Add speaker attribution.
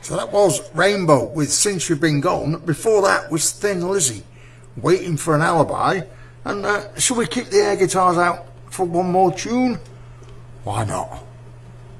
Speaker 1: So that was Rainbow with Since You've Been Gone. Before that was Thin Lizzy, Waiting for an Alibi. And shall we kick the air guitars out for one more tune? Why not?